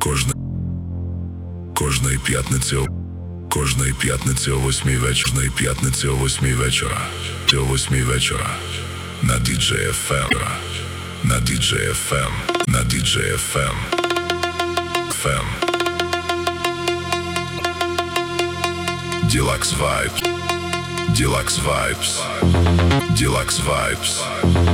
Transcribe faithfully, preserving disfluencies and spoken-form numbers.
Кожна Кожної п'ятниці о- Кожної п'ятниці о восьмій вечора. Кожної п'ятниці о восьмій вечора. О восьмій вечора. На ді джей еф ем. На ді джей еф ем. На ді джей еф ем. еф ем. Deluxe Vibes. Deluxe Vibes. Deluxe Vibes.